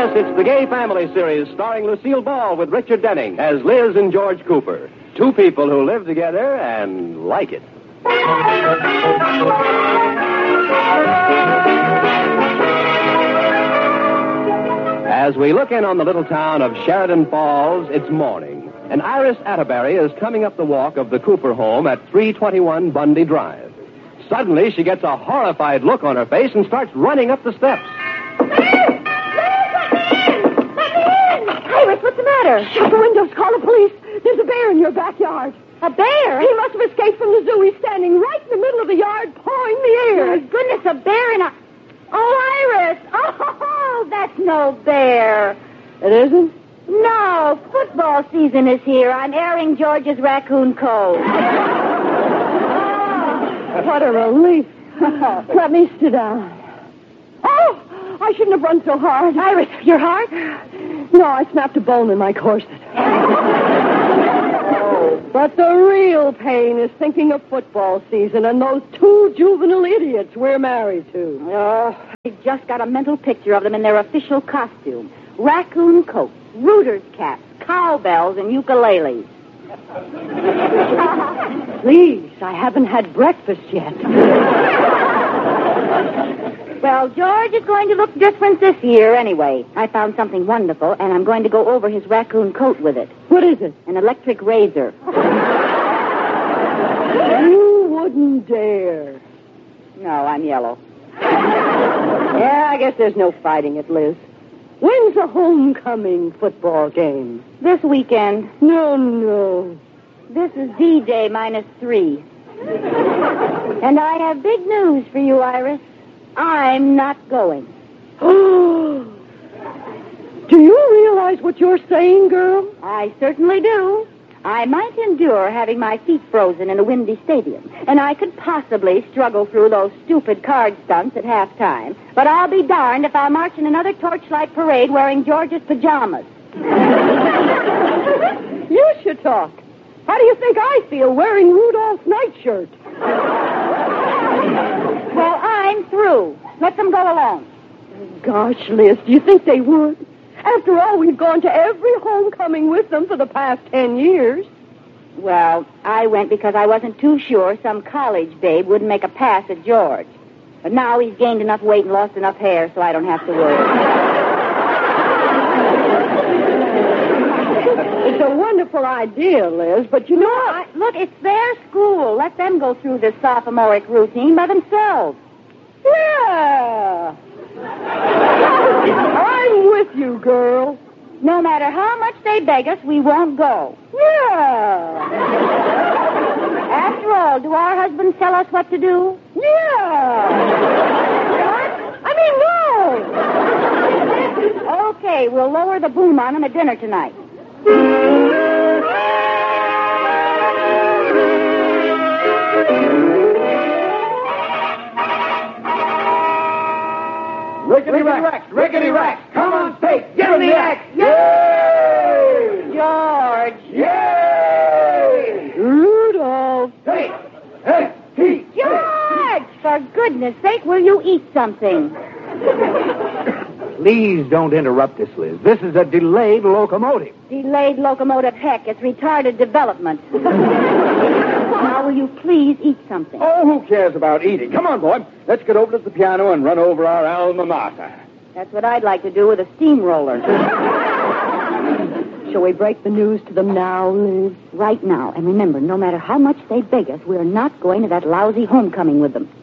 Yes, it's the Gay Family series starring Lucille Ball with Richard Denning as Liz and George Cooper. Two people who live together and like it. As we look in on the little town of Sheridan Falls, it's morning, and Iris Atterbury is coming up the walk of the Cooper home at 321 Bundy Drive. Suddenly, she gets a horrified look on her face and starts running up the steps. Iris, what's the matter? Shut the windows. Call the police. There's a bear in your backyard. A bear? He must have escaped from the zoo. He's standing right in the middle of the yard, pawing the air. My goodness, a bear in a... Oh, Iris! Oh, that's no bear. It isn't? No, football season is here. I'm airing George's raccoon coat. What a relief. Let me sit down. Oh, I shouldn't have run so hard. Iris, your heart? No, I snapped a bone in my corset. But the real pain is thinking of football season and those two juvenile idiots we're married to. Oh, I just got a mental picture of them in their official costume. Raccoon coats, rooters caps, cowbells, and ukuleles. Please, I haven't had breakfast yet. Well, George is going to look different this year anyway. I found something wonderful, and I'm going to go over his raccoon coat with it. What is it? An electric razor. You wouldn't dare. No, I'm yellow. Yeah, I guess there's no fighting it, Liz. When's the homecoming football game? This weekend. No. This is D-Day -3. And I have big news for you, Iris. I'm not going. Do you realize what you're saying, girl? I certainly do. I might endure having my feet frozen in a windy stadium, and I could possibly struggle through those stupid card stunts at halftime, but I'll be darned if I march in another torchlight parade wearing George's pajamas. You should talk. How do you think I feel wearing Rudolph's nightshirt? Well, I'm through. Let them go alone. Gosh, Liz, do you think they would? After all, we've gone to every homecoming with them for the past 10 years. Well, I went because I wasn't too sure some college babe wouldn't make a pass at George. But now he's gained enough weight and lost enough hair, so I don't have to worry. It's a wonderful idea, Liz, but you know what? Look, it's their school. Let them go through this sophomoric routine by themselves. Yeah. I'm with you, girl. No matter how much they beg us, we won't go. Yeah. After all, do our husbands tell us what to do? Yeah. What? I mean, no. Okay, we'll lower the boom on them at dinner tonight. Rickety-rack! Come on, Spake! Give him the axe! Yay! George! Yay! Rudolph! Hey! George! For goodness sake, will you eat something? Please don't interrupt us, Liz. This is a delayed locomotive. Delayed locomotive heck. It's retarded development. Now, will you please eat something? Oh, who cares about eating? Come on, boy. Let's get over to the piano and run over our alma mater. That's what I'd like to do with a steamroller. Shall we break the news to them now, Liz? Right now. And remember, no matter how much they beg us, we're not going to that lousy homecoming with them.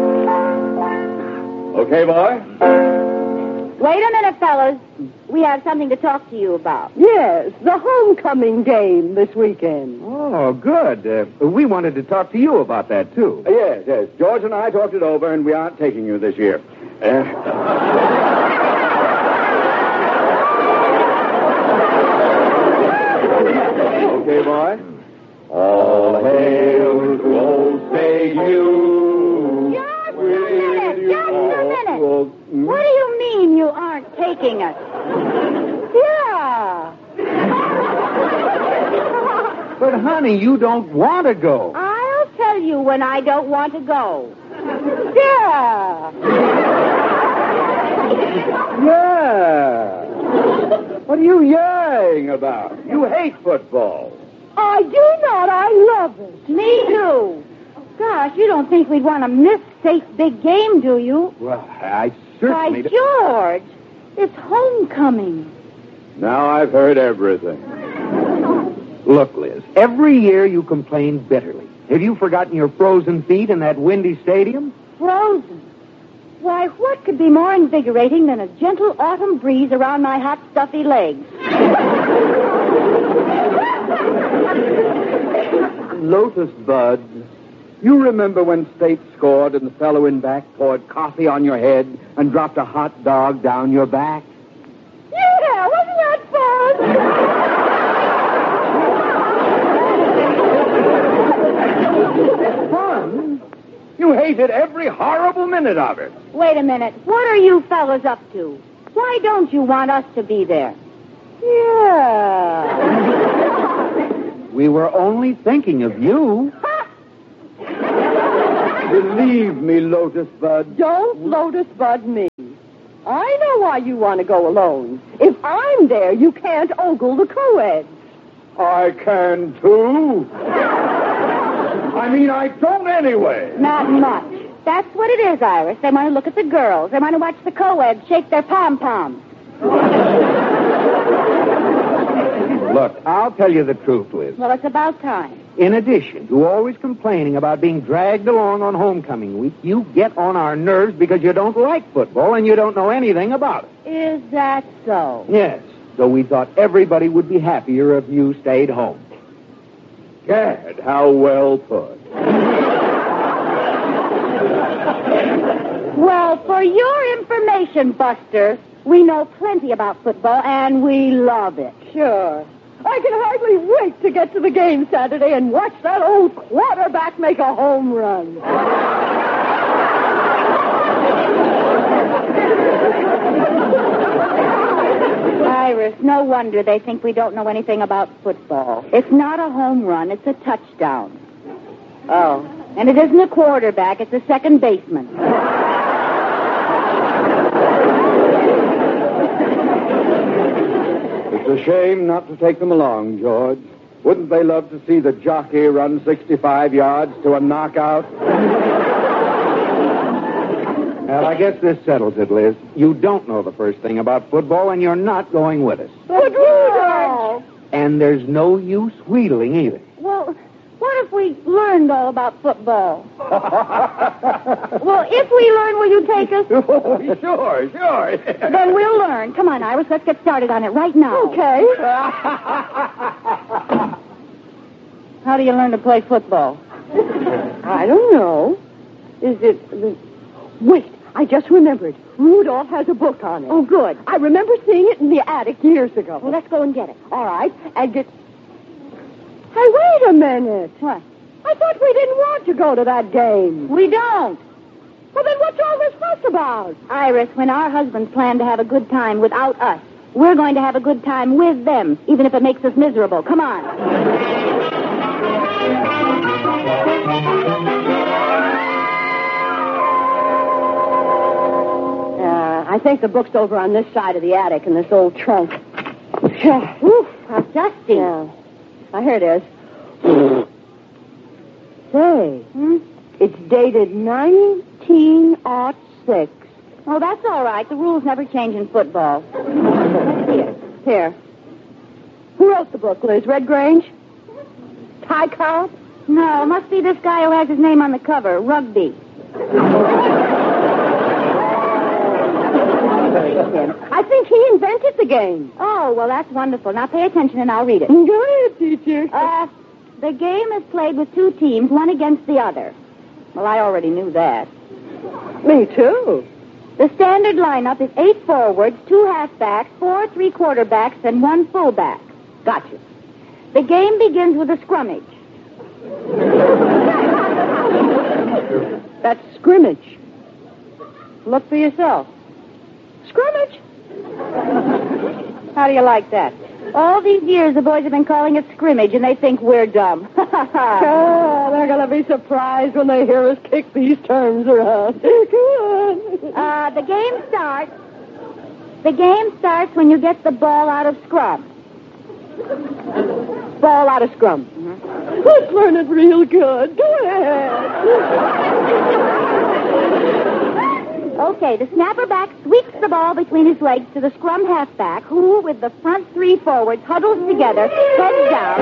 Okay, boy? Wait a minute, fellas. We have something to talk to you about. Yes, the homecoming game this weekend. Oh, good. We wanted to talk to you about that, too. Yes. George and I talked it over, and we aren't taking you this year. Okay, boy? All hail to old Spade you. Just a minute. What do you mean you aren't taking us? Yeah. But, honey, you don't want to go. I'll tell you when I don't want to go. Yeah. Yeah. What are you yelling about? You hate football. I do not. I love it. Me too. Gosh, you don't think we'd want to miss State's big game, do you? Well, I Why, certainly... George, it's homecoming. Now I've heard everything. Look, Liz, every year you complain bitterly. Have you forgotten your frozen feet in that windy stadium? Frozen. Why, what could be more invigorating than a gentle autumn breeze around my hot, stuffy legs? Lotus Bud, you remember when State scored and the fellow in back poured coffee on your head and dropped a hot dog down your back? Yeah, wasn't that fun? Fun? You hated every horrible minute of it. Wait a minute. What are you fellas up to? Why don't you want us to be there? Yeah. We were only thinking of you. Believe me, Lotus Bud. Don't Lotus Bud me. I know why you want to go alone. If I'm there, you can't ogle the co-eds. I can, too. I mean, I don't anyway. Not much. That's what it is, Iris. They want to look at the girls. They want to watch the co-eds shake their pom-poms. Look, I'll tell you the truth, Liz. Well, it's about time. In addition to always complaining about being dragged along on homecoming week, you get on our nerves because you don't like football and you don't know anything about it. Is that so? Yes. So we thought everybody would be happier if you stayed home. Gad, how well put. Well, for your information, Buster, we know plenty about football, and we love it. Sure. I can hardly wait to get to the game Saturday and watch that old quarterback make a home run. Iris, no wonder they think we don't know anything about football. It's not a home run, it's a touchdown. Oh, and it isn't a quarterback, it's a second baseman. It's a shame not to take them along, George. Wouldn't they love to see the jockey run 65 yards to a knockout? Well, I guess this settles it, Liz. You don't know the first thing about football, and you're not going with us. But Rudolph! And there's no use wheedling either. Well, what if we learned all about football? Well, if we learn, will you take us? Oh, sure. Then we'll learn. Come on, Iris, let's get started on it right now. Okay. How do you learn to play football? I don't know. Is it... Wait, I just remembered. Rudolph has a book on it. Oh, good. I remember seeing it in the attic years ago. Well, let's go and get it. All right, and get... Hey, wait a minute. What? I thought we didn't want to go to that game. We don't. Well, then what's all this fuss about? Iris, when our husbands plan to have a good time without us, we're going to have a good time with them, even if it makes us miserable. Come on. I think the book's over on this side of the attic in this old trunk. Oof, how dusty. Yeah. Here it is. Say, it's dated 1906. Oh, that's all right. The rules never change in football. Here. Who wrote the book, Liz? Red Grange? Ty Cobb? No, it must be this guy who has his name on the cover, Rugby. I think he invented the game. Oh, well, that's wonderful. Now pay attention and I'll read it. Go ahead, teacher. The game is played with two teams, one against the other. Well, I already knew that. Me too. The standard lineup is 8 forwards, 2 halfbacks, 4 three-quarterbacks, and 1 fullback. Gotcha. The game begins with a scrummage. That's scrimmage. Look for yourself. Scrimmage? How do you like that? All these years, the boys have been calling it scrimmage, and they think we're dumb. Oh, they're going to be surprised when they hear us kick these terms around. Come on. The game starts The game starts when you get the ball out of scrum. Ball out of scrum. Let's learn it real good. Go ahead. Okay, the snapper back sweeps the ball between his legs to the scrum halfback, who, with the front three forwards, huddles together, heads down.